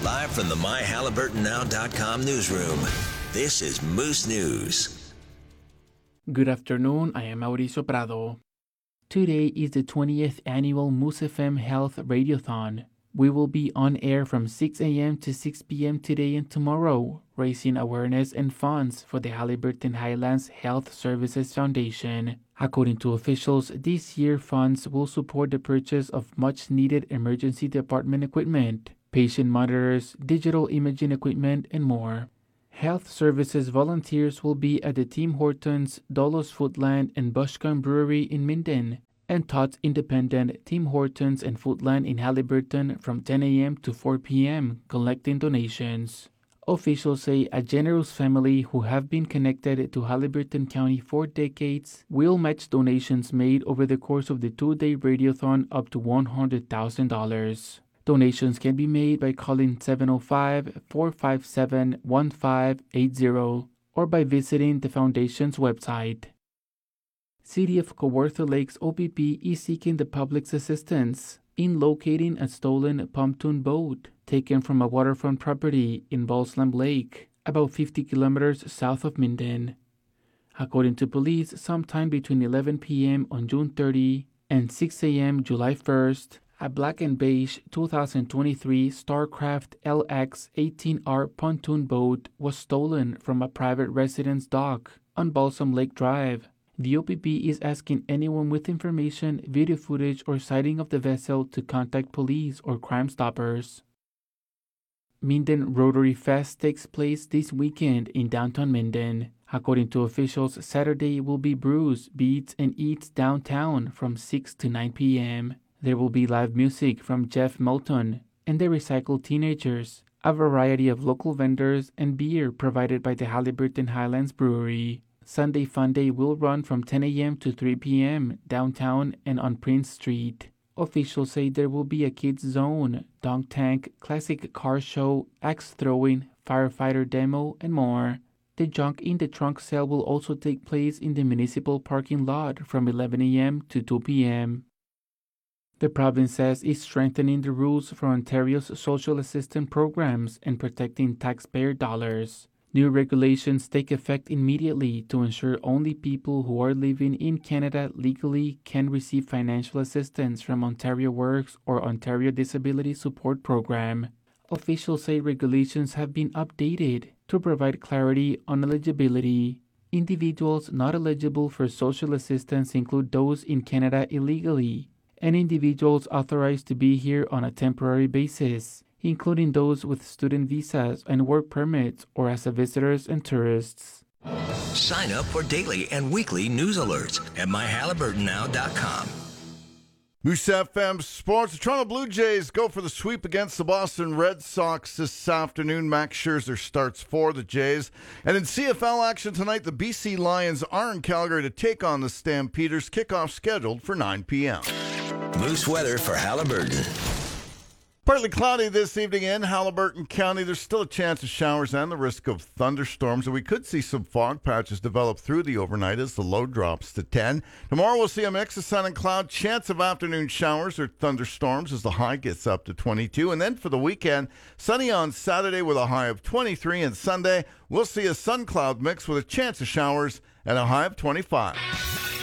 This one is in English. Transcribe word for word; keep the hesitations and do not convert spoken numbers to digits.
Live from the my halliburton now dot com newsroom, this is Moose News. Good afternoon, I am Mauricio Prado. Today is the twentieth annual Moose F M Health Radiothon. We will be on air from six a.m. to six p.m. today and tomorrow, raising awareness and funds for the Halliburton Highlands Health Services Foundation. According to officials, this year funds will support the purchase of much-needed emergency department equipment, patient monitors, digital imaging equipment, and more. Health Services volunteers will be at the Tim Hortons, Dolos Foodland, and Bushcombe Brewery in Minden, and Tots Independent, Tim Hortons, and Foodland in Halliburton from ten a.m. to four p.m., collecting donations. Officials say a generous family who have been connected to Halliburton County for decades will match donations made over the course of the two-day radiothon up to one hundred thousand dollars. Donations can be made by calling seven oh five, four five seven, one five eight zero or by visiting the Foundation's website. City of Kawartha Lakes O P P is seeking the public's assistance in locating a stolen pontoon boat taken from a waterfront property in Balsam Lake, about fifty kilometers south of Minden. According to police, sometime between eleven p.m. on June thirtieth and six a.m. July first, a black and beige two thousand twenty-three Starcraft L X eighteen R pontoon boat was stolen from a private residence dock on Balsam Lake Drive. The O P P is asking anyone with information, video footage, or sighting of the vessel to contact police or Crime Stoppers. Minden Rotary Fest takes place this weekend in downtown Minden. According to officials, Saturday will be brews, beats, and eats downtown from six to nine p.m. There will be live music from Jeff Moulton and the Recycled Teenagers, a variety of local vendors, and beer provided by the Halliburton Highlands Brewery. Sunday Fun Day will run from ten a.m. to three p.m. downtown and on Prince Street. Officials say there will be a kids zone, dunk tank, classic car show, axe throwing, firefighter demo, and more. The Junk in the Trunk sale will also take place in the municipal parking lot from eleven a.m. to two p.m. The province says it's strengthening the rules for Ontario's social assistance programs and protecting taxpayer dollars. New regulations take effect immediately to ensure only people who are living in Canada legally can receive financial assistance from Ontario Works or Ontario Disability Support Program. Officials say regulations have been updated to provide clarity on eligibility. Individuals not eligible for social assistance include those in Canada illegally and individuals authorized to be here on a temporary basis, including those with student visas and work permits or as visitors and tourists. Sign up for daily and weekly news alerts at my halliburton now dot com. Moose F M Sports. The Toronto Blue Jays go for the sweep against the Boston Red Sox this afternoon. Max Scherzer starts for the Jays. And in C F L action tonight, the B C Lions are in Calgary to take on the Stampeders. Kickoff scheduled for nine p.m. Moose weather for Halliburton. Partly cloudy this evening in Halliburton County. There's still a chance of showers and the risk of thunderstorms, and we could see some fog patches develop through the overnight as the low drops to ten. Tomorrow we'll see a mix of sun and cloud, chance of afternoon showers or thunderstorms as the high gets up to twenty-two. And then for the weekend, sunny on Saturday with a high of twenty-three, and Sunday we'll see a sun-cloud mix with a chance of showers and a high of twenty-five.